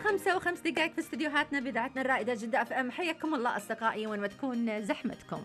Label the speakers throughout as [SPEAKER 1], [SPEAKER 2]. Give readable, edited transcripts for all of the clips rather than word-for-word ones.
[SPEAKER 1] 5:05 في استديوهاتنا بإذاعتنا الرائدة جدة اف ام. حياكم الله أصدقائي وين ما تكون زحمتكم.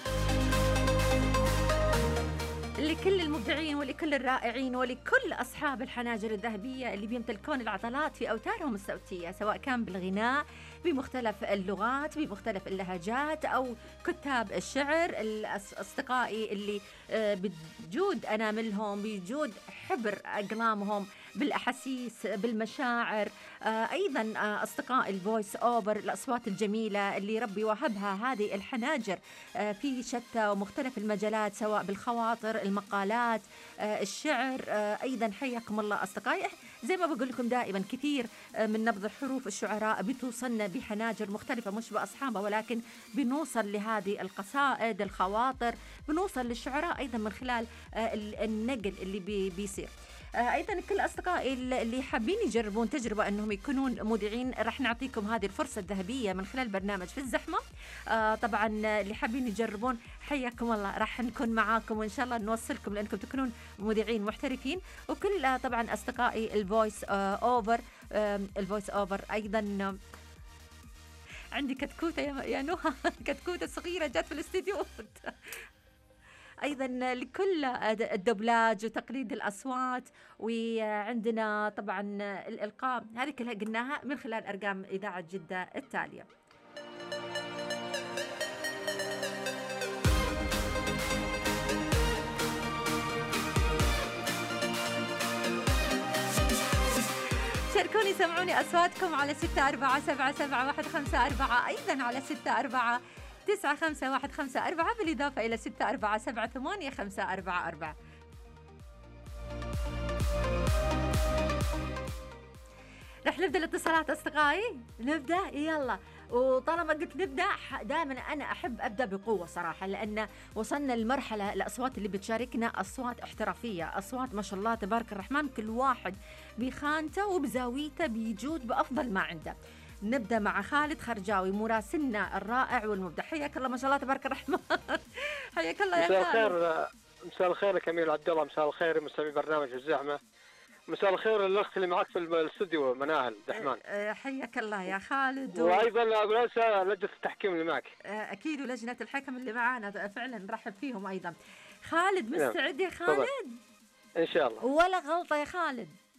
[SPEAKER 1] لكل المبدعين ولكل الرائعين ولكل أصحاب الحناجر الذهبية اللي بيمتلكون العضلات في أوتارهم الصوتية، سواء كان بالغناء بمختلف اللغات بمختلف اللهجات أو كتاب الشعر، أصدقائي اللي بجود أناملهم بجود حبر أقلامهم بالأحاسيس بالمشاعر، أيضا أصدقاء الفويس أوفر، الأصوات الجميلة اللي ربي وهبها هذه الحناجر في شتى ومختلف المجالات، سواء بالخواطر المقالات الشعر. أيضا حياكم الله أصدقائي. زي ما بقول لكم دائما كثير من نبض حروف الشعراء بتوصلنا بحناجر مختلفة، مش بأصحابها ولكن بنوصل لهذه القصائد الخواطر، بنوصل للشعراء أيضا من خلال النقل اللي بيصير. أيضا كل أصدقائي اللي حابين يجربون تجربة أنهم يكونون مذيعين، رح نعطيكم هذه الفرصة الذهبية من خلال برنامج في الزحمة. طبعا اللي حابين يجربون حياكم الله، رح نكون معاكم وإن شاء الله نوصلكم لأنكم تكونون مذيعين محترفين. وكل طبعا أصدقائي الفويس أوفر، الفويس أوفر أيضا عندي كتكوتة يا نوها كتكوتة صغيرة جات في الاستديو أيضا لكل الدبلاج وتقليد الأصوات، وعندنا طبعا الإلقاء، هذه كلها قلناها من خلال أرقام إذاعة جدة التالية. شاركوني سمعوني أصواتكم على 64777154، أيضا على 64951544، بالإضافة إلى 64778544. رح نبدأ الاتصالات أصدقائي، نبدأ يلا. وطالما قلت نبدأ، دائما أنا أحب أبدأ بقوة صراحة، لأن وصلنا لمرحلة الأصوات اللي بتشاركنا أصوات احترافية، أصوات ما شاء الله تبارك الرحمن، كل واحد بخانته وبزاويته بيجود بأفضل ما عنده. نبدأ مع خالد خرجاوي مراسلنا الرائع والمبدع. حياك الله ما شاء الله تبارك الرحمن حياك الله يا خالد.
[SPEAKER 2] مساء الخير. مساء الخير كميل عبد الله. مساء الخير مستمعي برنامج الزحمة. مساء الخير الاخت اللي معك في الاستوديو مناهل دحمان.
[SPEAKER 1] حياك الله يا خالد.
[SPEAKER 2] وايضا لجنة التحكيم اللي معك.
[SPEAKER 1] اكيد، ولجنة الحكم اللي معانا فعلا نرحب فيهم ايضا. خالد مستعد يا خالد؟
[SPEAKER 2] ان شاء الله.
[SPEAKER 1] ولا غلطة يا خالد؟